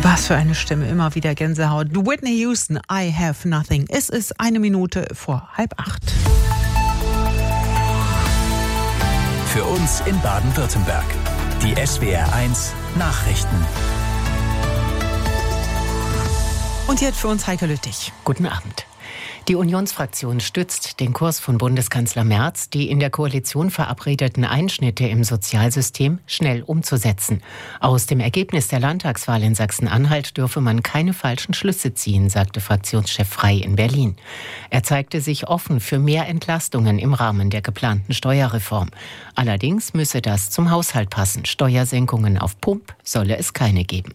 Was für eine Stimme, immer wieder Gänsehaut. Whitney Houston, I Have Nothing. Es ist 7:01. Für uns in Baden-Württemberg. Die SWR1 Nachrichten. Und jetzt für uns Heike Lüttich. Guten Abend. Die Unionsfraktion stützt den Kurs von Bundeskanzler Merz, die in der Koalition verabredeten Einschnitte im Sozialsystem schnell umzusetzen. Aus dem Ergebnis der Landtagswahl in Sachsen-Anhalt dürfe man keine falschen Schlüsse ziehen, sagte Fraktionschef Frey in Berlin. Er zeigte sich offen für mehr Entlastungen im Rahmen der geplanten Steuerreform. Allerdings müsse das zum Haushalt passen. Steuersenkungen auf Pump solle es keine geben.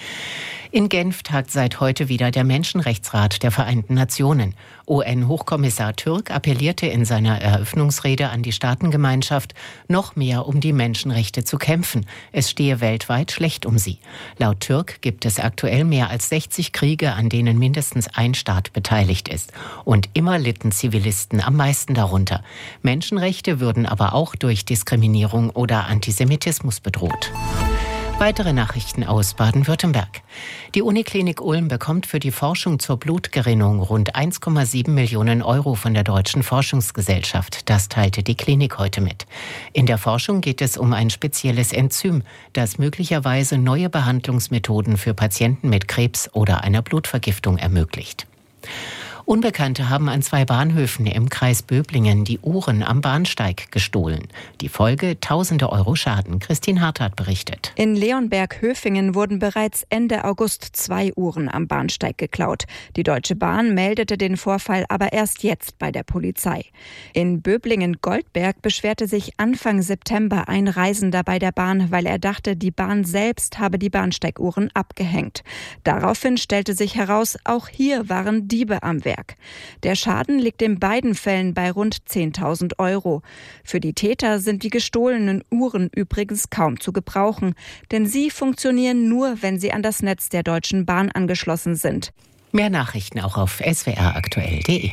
In Genf tagt seit heute wieder der Menschenrechtsrat der Vereinten Nationen. UN-Hochkommissar Türk appellierte in seiner Eröffnungsrede an die Staatengemeinschaft, noch mehr um die Menschenrechte zu kämpfen. Es stehe weltweit schlecht um sie. Laut Türk gibt es aktuell mehr als 60 Kriege, an denen mindestens ein Staat beteiligt ist. Und immer litten Zivilisten am meisten darunter. Menschenrechte würden aber auch durch Diskriminierung oder Antisemitismus bedroht. Weitere Nachrichten aus Baden-Württemberg. Die Uniklinik Ulm bekommt für die Forschung zur Blutgerinnung rund 1,7 Millionen Euro von der Deutschen Forschungsgesellschaft. Das teilte die Klinik heute mit. In der Forschung geht es um ein spezielles Enzym, das möglicherweise neue Behandlungsmethoden für Patienten mit Krebs oder einer Blutvergiftung ermöglicht. Unbekannte haben an 2 Bahnhöfen im Kreis Böblingen die Uhren am Bahnsteig gestohlen. Die Folge: tausende Euro Schaden. Christine Harthardt berichtet. In Leonberg-Höfingen wurden bereits Ende August 2 Uhren am Bahnsteig geklaut. Die Deutsche Bahn meldete den Vorfall aber erst jetzt bei der Polizei. In Böblingen-Goldberg beschwerte sich Anfang September ein Reisender bei der Bahn, weil er dachte, die Bahn selbst habe die Bahnsteiguhren abgehängt. Daraufhin stellte sich heraus, auch hier waren Diebe am Werk. Der Schaden liegt in beiden Fällen bei rund 10.000 Euro. Für die Täter sind die gestohlenen Uhren übrigens kaum zu gebrauchen, denn sie funktionieren nur, wenn sie an das Netz der Deutschen Bahn angeschlossen sind. Mehr Nachrichten auch auf swraktuell.de.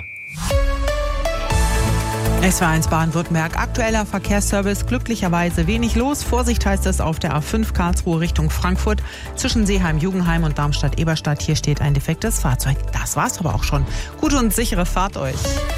SWR1 Baden-Württemberg, aktueller Verkehrsservice, glücklicherweise wenig los. Vorsicht heißt es auf der A5 Karlsruhe Richtung Frankfurt zwischen Seeheim-Jugenheim und Darmstadt-Eberstadt. Hier steht ein defektes Fahrzeug. Das war's aber auch schon. Gute und sichere Fahrt euch.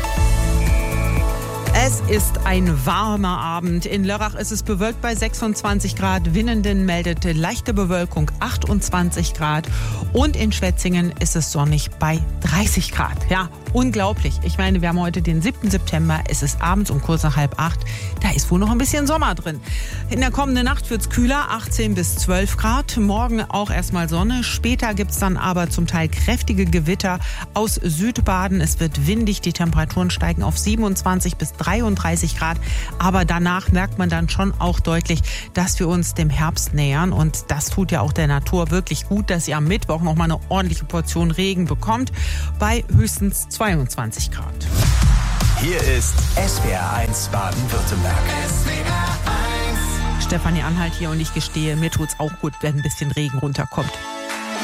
Es ist ein warmer Abend. In Lörrach ist es bewölkt bei 26 Grad. Winnenden meldet leichte Bewölkung 28 Grad. Und in Schwetzingen ist es sonnig bei 30 Grad. Ja, unglaublich. Ich meine, wir haben heute den 7. September. Es ist abends um kurz nach 7:30. Da ist wohl noch ein bisschen Sommer drin. In der kommenden Nacht wird es kühler, 18 bis 12 Grad. Morgen auch erstmal Sonne. Später gibt es dann aber zum Teil kräftige Gewitter aus Südbaden. Es wird windig. Die Temperaturen steigen auf 27 bis 33 Grad. Aber danach merkt man dann schon auch deutlich, dass wir uns dem Herbst nähern. Und das tut ja auch der Natur wirklich gut, dass ihr am Mittwoch noch mal eine ordentliche Portion Regen bekommt. Bei höchstens 22 Grad. Hier ist SWR1 Baden-Württemberg. Stefanie Anhalt hier und ich gestehe, mir tut's auch gut, wenn ein bisschen Regen runterkommt.